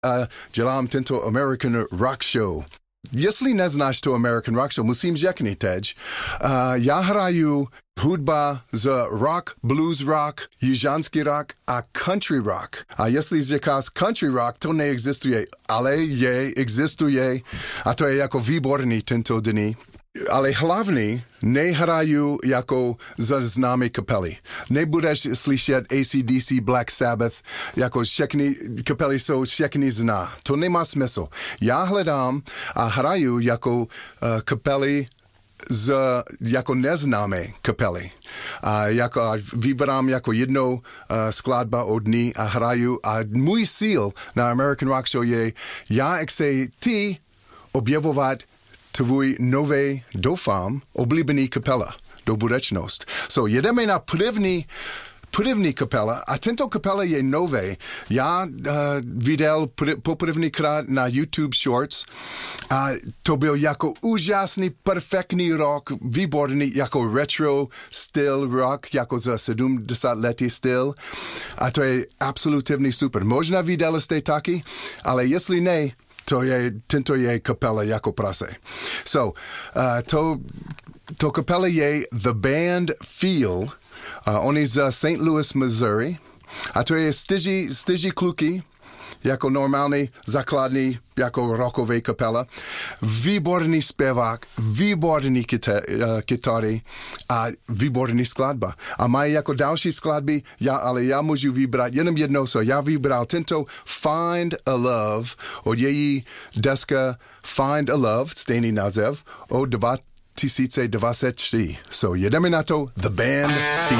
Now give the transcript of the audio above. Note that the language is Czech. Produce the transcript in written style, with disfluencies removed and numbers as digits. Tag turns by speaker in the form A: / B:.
A: dělám tento American Rock Show. Jestli neznáš to American Rock Show, musím řeknit teď. Já hraju hudba z rock, blues rock, jižanský rock a country rock. A jestli říkáš country rock, to neexistuje, ale existuje a to je jako výborný tento dny. Ale hlavně nehraju jako za známé kapely. Nebudeš slyšet AC/DC, Black Sabbath, jako všechny kapely jsou všechny zná. To nemá smysl. Já hledám a hraju jako kapely jako neznámé kapely. A vyberám jako jednou skladba od ní a hraju. A můj cíl na American Rock Show je, já chci ty objevovat tvůj nový, doufám, oblíbený kapela do budoucnost. So, jedeme na první kapela a tento kapela je nový. Já viděl poprvněkrát na YouTube Shorts a to byl jako úžasný, perfektní rock, výborný, jako retro styl rock, jako za 70 letý styl a to je absolutně super. Možná viděli jste taky, ale jestli ne, tento je kapela jako prase. So, to kapela je The Band Feel. Oni z St. Louis, Missouri. A to je stěží kluky, jako normální základní, jako rockové kapela. Výborný zpěvák, výborný kytary a výborný skladba. A mají jako další skladby, ale já můžu vybrat jenom jednou, já vybral tento Find a Love od její deska Find a Love, stejný název, od 2024. So jedeme na to, The Band Feel.